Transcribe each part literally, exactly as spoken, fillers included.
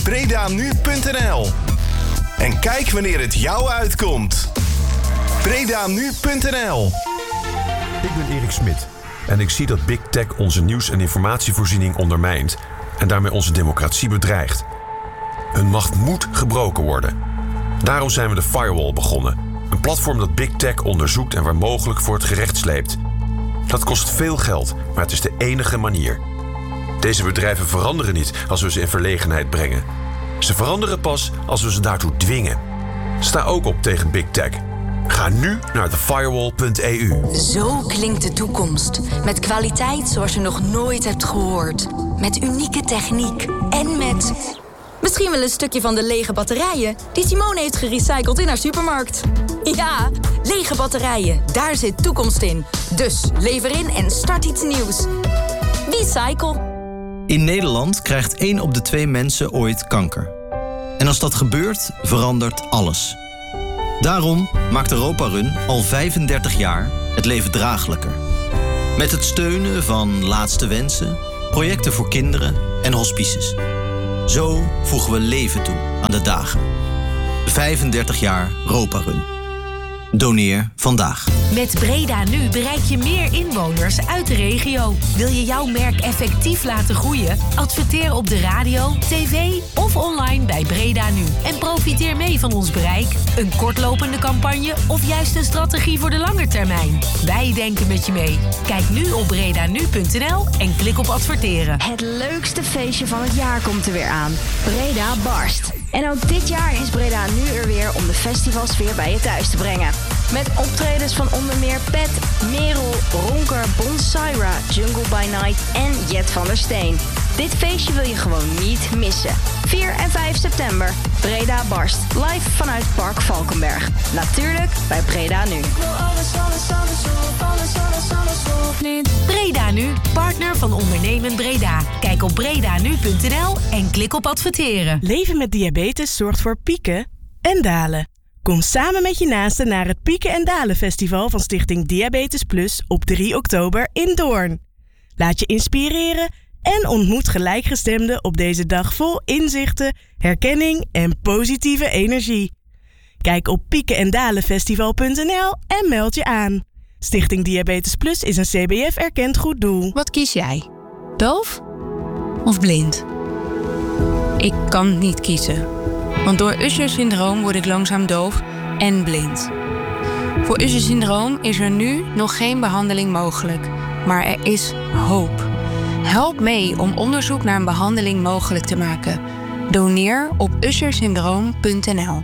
bredanu punt n l. En kijk wanneer het jou uitkomt. bredanu punt n l. Ik ben Erik Smit en ik zie dat Big Tech onze nieuws- en informatievoorziening ondermijnt en daarmee onze democratie bedreigt. Hun macht moet gebroken worden. Daarom zijn we de Firewall begonnen. Een platform dat Big Tech onderzoekt en waar mogelijk voor het gerecht sleept. Dat kost veel geld, maar het is de enige manier. Deze bedrijven veranderen niet als we ze in verlegenheid brengen. Ze veranderen pas als we ze daartoe dwingen. Sta ook op tegen Big Tech. Ga nu naar the firewall punt e u. Zo klinkt de toekomst. Met kwaliteit zoals je nog nooit hebt gehoord. Met unieke techniek. En met... misschien wel een stukje van de lege batterijen die Simone heeft gerecycled in haar supermarkt. Ja, lege batterijen. Daar zit toekomst in. Dus lever in en start iets nieuws. Recycle. In Nederland krijgt één op de twee mensen ooit kanker. En als dat gebeurt, verandert alles. Daarom maakt Europa Run al vijfendertig jaar het leven draaglijker. Met het steunen van Laatste Wensen, projecten voor kinderen en hospices. Zo voegen we leven toe aan de dagen. vijfendertig jaar Europa Run. Doneer vandaag. Met Breda Nu bereik je meer inwoners uit de regio. Wil je jouw merk effectief laten groeien? Adverteer op de radio, tv of online bij Breda Nu. En profiteer mee van ons bereik, een kortlopende campagne of juist een strategie voor de lange termijn. Wij denken met je mee. Kijk nu op bredanu punt n l en klik op adverteren. Het leukste feestje van het jaar komt er weer aan. Breda barst. En ook dit jaar is Breda Nu er weer om de festivalsfeer bij je thuis te brengen. Met optredens van onder meer Pet, Merel, Ronker, Bonsaira, Jungle by Night en Jet van der Steen. Dit feestje wil je gewoon niet missen. vier en vijf september, Breda barst. Live vanuit Park Valkenberg. Natuurlijk bij Breda Nu. Breda Nu, partner van Ondernemend Breda. Kijk op bredanu punt n l en klik op adverteren. Leven met diabetes zorgt voor pieken en dalen. Kom samen met je naasten naar het Pieken en Dalen Festival van Stichting Diabetes Plus op drie oktober in Doorn. Laat je inspireren en ontmoet gelijkgestemden op deze dag vol inzichten, herkenning en positieve energie. Kijk op pieken en dalen festival punt n l en meld je aan. Stichting Diabetes Plus is een C B F-erkend goed doel. Wat kies jij? Doof of blind? Ik kan niet kiezen. Want door Usher-syndroom word ik langzaam doof en blind. Voor Usher-syndroom is er nu nog geen behandeling mogelijk. Maar er is hoop. Help mee om onderzoek naar een behandeling mogelijk te maken. Doneer op usher syndroom punt n l.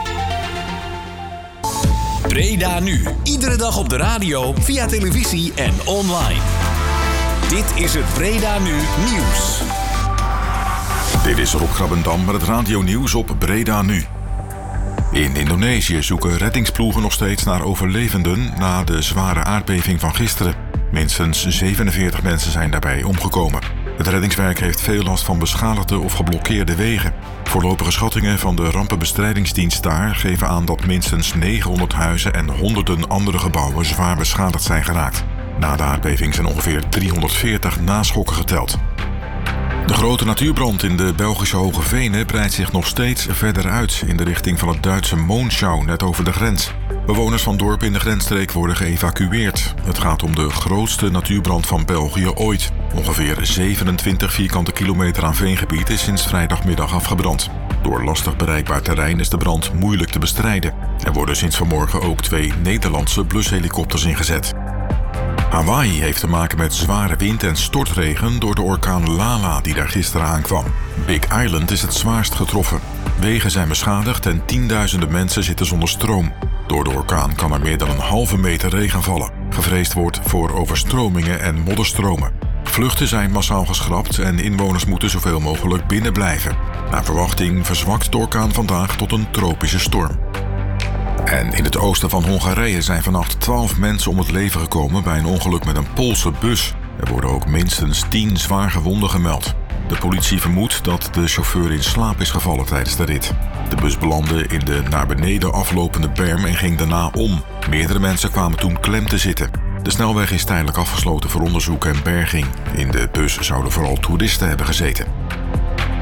Breda Nu. Iedere dag op de radio, via televisie en online. Dit is het Breda Nu Nieuws. Dit is Rob Grabbendam met het radionieuws op Breda Nu. In Indonesië zoeken reddingsploegen nog steeds naar overlevenden na de zware aardbeving van gisteren. Minstens zevenenveertig mensen zijn daarbij omgekomen. Het reddingswerk heeft veel last van beschadigde of geblokkeerde wegen. Voorlopige schattingen van de rampenbestrijdingsdienst daar geven aan dat minstens negenhonderd huizen en honderden andere gebouwen zwaar beschadigd zijn geraakt. Na de aardbeving zijn ongeveer driehonderdveertig naschokken geteld. De grote natuurbrand in de Belgische Hoge Venen breidt zich nog steeds verder uit in de richting van het Duitse Monschau, net over de grens. Bewoners van dorpen in de grensstreek worden geëvacueerd. Het gaat om de grootste natuurbrand van België ooit. Ongeveer zevenentwintig vierkante kilometer aan veengebied is sinds vrijdagmiddag afgebrand. Door lastig bereikbaar terrein is de brand moeilijk te bestrijden. Er worden sinds vanmorgen ook twee Nederlandse blushelikopters ingezet. Hawaii heeft te maken met zware wind en stortregen door de orkaan Lala die daar gisteren aankwam. Big Island is het zwaarst getroffen. Wegen zijn beschadigd en tienduizenden mensen zitten zonder stroom. Door de orkaan kan er meer dan een halve meter regen vallen. Gevreesd wordt voor overstromingen en modderstromen. Vluchten zijn massaal geschrapt en inwoners moeten zoveel mogelijk binnen blijven. Naar verwachting verzwakt de orkaan vandaag tot een tropische storm. En in het oosten van Hongarije zijn vannacht twaalf mensen om het leven gekomen bij een ongeluk met een Poolse bus. Er worden ook minstens tien zwaar gewonden gemeld. De politie vermoedt dat de chauffeur in slaap is gevallen tijdens de rit. De bus belandde in de naar beneden aflopende berm en ging daarna om. Meerdere mensen kwamen toen klem te zitten. De snelweg is tijdelijk afgesloten voor onderzoek en berging. In de bus zouden vooral toeristen hebben gezeten.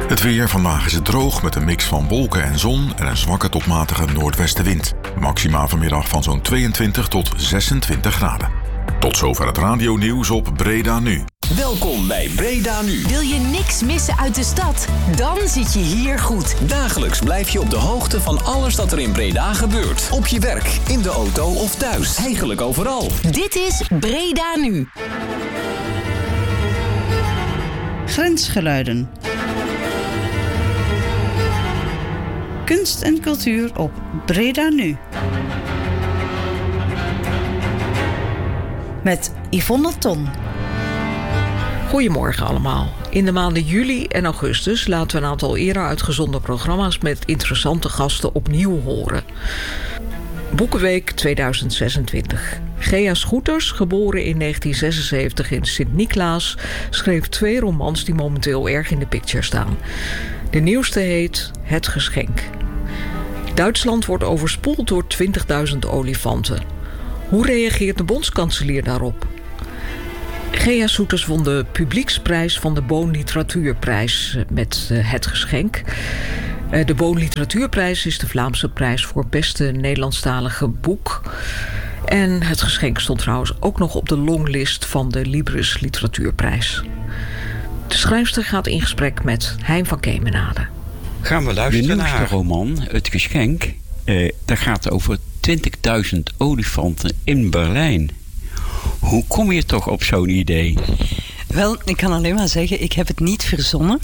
Het weer, vandaag is het droog met een mix van wolken en zon en een zwakke tot matige noordwestenwind. Maxima vanmiddag van zo'n tweeëntwintig tot zesentwintig graden. Tot zover het radionieuws op Breda Nu. Welkom bij Breda Nu. Wil je niks missen uit de stad? Dan zit je hier goed. Dagelijks blijf je op de hoogte van alles dat er in Breda gebeurt. Op je werk, in de auto of thuis. Eigenlijk overal. Dit is Breda Nu. Grensgeluiden. Kunst en cultuur op Breda Nu. Met Yvonne Ton. Goedemorgen allemaal. In de maanden juli en augustus laten we een aantal eerder uitgezonden programma's met interessante gasten opnieuw horen. Boekenweek tweeduizend zesentwintig. Gea Scooters, geboren in negentien zesenzeventig in Sint-Niklaas, schreef twee romans die momenteel erg in de picture staan. De nieuwste heet Het Geschenk. Duitsland wordt overspoeld door twintigduizend olifanten. Hoe reageert de bondskanselier daarop? Gea Scooters won de publieksprijs van de Boon Literatuurprijs met uh, Het Geschenk. Uh, de Boon Literatuurprijs is de Vlaamse prijs voor beste Nederlandstalige boek. En Het Geschenk stond trouwens ook nog op de longlist van de Libris Literatuurprijs. De schrijfster gaat in gesprek met Hein van Kemenade. Gaan we luisteren de nieuwste naar roman, Het Geschenk. Uh, dat gaat over twintigduizend olifanten in Berlijn. Hoe kom je toch op zo'n idee? Wel, ik kan alleen maar zeggen, ik heb het niet verzonnen.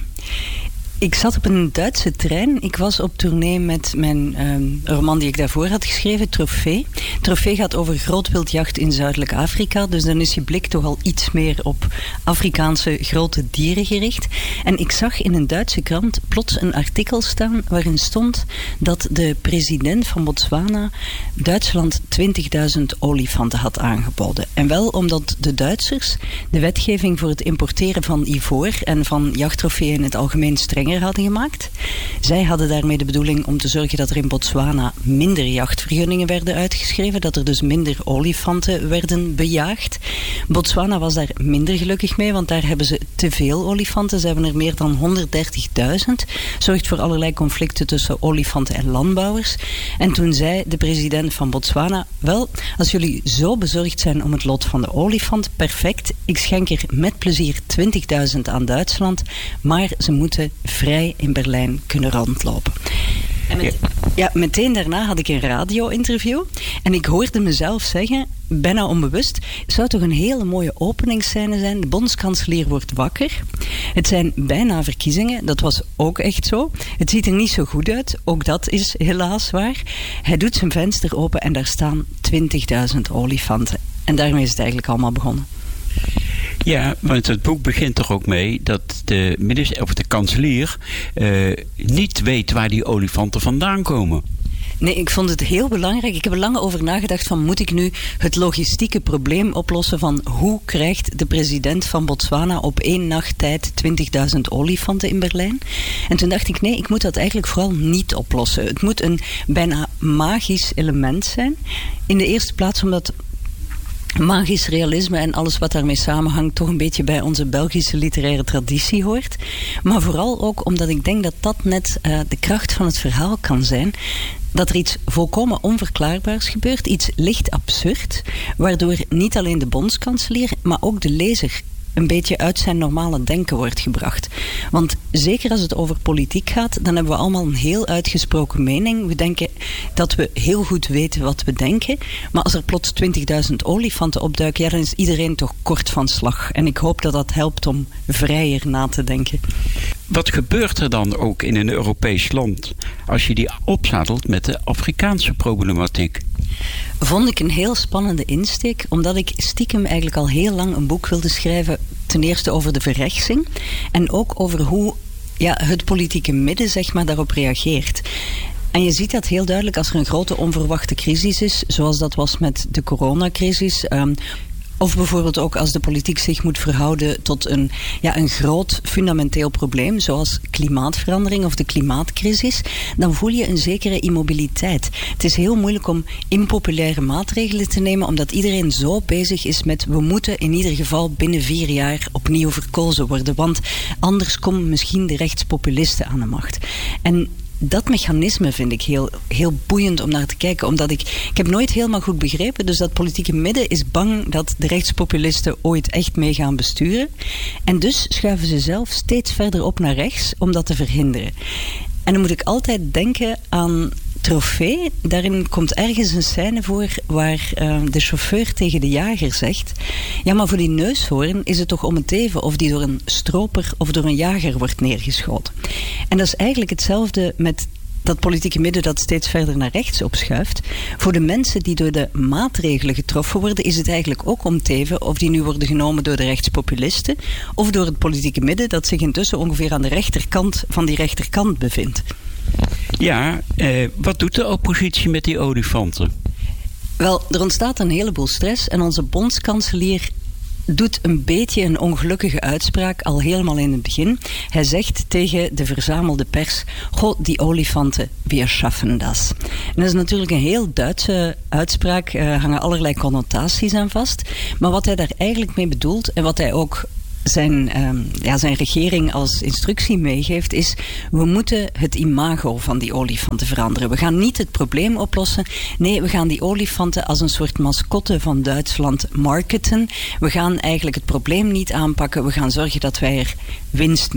Ik zat op een Duitse trein. Ik was op tournee met mijn um, roman die ik daarvoor had geschreven, Trofee. Trofee gaat over grootwildjacht in Zuidelijk Afrika. Dus dan is je blik toch al iets meer op Afrikaanse grote dieren gericht. En ik zag in een Duitse krant plots een artikel staan waarin stond dat de president van Botswana Duitsland twintigduizend olifanten had aangeboden. En wel omdat de Duitsers de wetgeving voor het importeren van ivoor en van jachttrofeeën in het algemeen strenger hadden gemaakt. Zij hadden daarmee de bedoeling om te zorgen dat er in Botswana minder jachtvergunningen werden uitgeschreven, dat er dus minder olifanten werden bejaagd. Botswana was daar minder gelukkig mee, want daar hebben ze te veel olifanten. Ze hebben er meer dan honderddertigduizend. Zorgt voor allerlei conflicten tussen olifanten en landbouwers. En toen zei de president van Botswana, wel, als jullie zo bezorgd zijn om het lot van de olifant, perfect. Ik schenk er met plezier twintigduizend aan Duitsland, maar ze moeten vrij in Berlijn kunnen rondlopen. En met, ja, meteen daarna had ik een radio-interview en ik hoorde mezelf zeggen, bijna onbewust, het zou toch een hele mooie openingsscène zijn. De bondskanselier wordt wakker. Het zijn bijna verkiezingen, dat was ook echt zo. Het ziet er niet zo goed uit, ook dat is helaas waar. Hij doet zijn venster open en daar staan twintigduizend olifanten. En daarmee is het eigenlijk allemaal begonnen. Ja, want het boek begint toch ook mee dat de minister of de kanselier uh, niet weet waar die olifanten vandaan komen. Nee, ik vond het heel belangrijk. Ik heb er lang over nagedacht van, moet ik nu het logistieke probleem oplossen van hoe krijgt de president van Botswana op één nacht tijd twintigduizend olifanten in Berlijn? En toen dacht ik, nee, ik moet dat eigenlijk vooral niet oplossen. Het moet een bijna magisch element zijn. In de eerste plaats omdat magisch realisme en alles wat daarmee samenhangt toch een beetje bij onze Belgische literaire traditie hoort. Maar vooral ook omdat ik denk dat dat net uh, de kracht van het verhaal kan zijn. Dat er iets volkomen onverklaarbaars gebeurt, iets licht absurd, waardoor niet alleen de bondskanselier, maar ook de lezer een beetje uit zijn normale denken wordt gebracht. Want zeker als het over politiek gaat, dan hebben we allemaal een heel uitgesproken mening. We denken dat we heel goed weten wat we denken. Maar als er plots twintigduizend olifanten opduiken, ja, dan is iedereen toch kort van slag. En ik hoop dat dat helpt om vrijer na te denken. Wat gebeurt er dan ook in een Europees land als je die opzadelt met de Afrikaanse problematiek? Vond ik een heel spannende insteek, omdat ik stiekem eigenlijk al heel lang een boek wilde schrijven, ten eerste over de verrechtsing en ook over hoe ja, het politieke midden zeg maar, daarop reageert. En je ziet dat heel duidelijk als er een grote onverwachte crisis is, zoals dat was met de coronacrisis. Um, Of bijvoorbeeld ook als de politiek zich moet verhouden tot een, ja, een groot fundamenteel probleem, zoals klimaatverandering of de klimaatcrisis, dan voel je een zekere immobiliteit. Het is heel moeilijk om impopulaire maatregelen te nemen, omdat iedereen zo bezig is met we moeten in ieder geval binnen vier jaar opnieuw verkozen worden, want anders komen misschien de rechtspopulisten aan de macht. En dat mechanisme vind ik heel, heel boeiend om naar te kijken. Omdat ik... Ik heb nooit helemaal goed begrepen. Dus dat politieke midden is bang dat de rechtspopulisten ooit echt mee gaan besturen. En dus schuiven ze zelf steeds verder op naar rechts om dat te verhinderen. En dan moet ik altijd denken aan Trofee. Daarin komt ergens een scène voor waar uh, de chauffeur tegen de jager zegt: ja, maar voor die neushoorn is het toch om het even of die door een stroper of door een jager wordt neergeschoten. En dat is eigenlijk hetzelfde met dat politieke midden dat steeds verder naar rechts opschuift. Voor de mensen die door de maatregelen getroffen worden, is het eigenlijk ook om te even of die nu worden genomen door de rechtspopulisten of door het politieke midden dat zich intussen ongeveer aan de rechterkant van die rechterkant bevindt. Ja, eh, wat doet de oppositie met die olifanten? Wel, er ontstaat een heleboel stress en onze bondskanselier doet een beetje een ongelukkige uitspraak al helemaal in het begin. Hij zegt tegen de verzamelde pers: goh, die olifanten, wir schaffen das. En dat is natuurlijk een heel Duitse uitspraak, er hangen allerlei connotaties aan vast. Maar wat hij daar eigenlijk mee bedoelt en wat hij ook zijn, um, ja, zijn regering als instructie meegeeft, is: we moeten het imago van die olifanten veranderen. We gaan niet het probleem oplossen. Nee, we gaan die olifanten als een soort mascotte van Duitsland marketen. We gaan eigenlijk het probleem niet aanpakken. We gaan zorgen dat wij er winst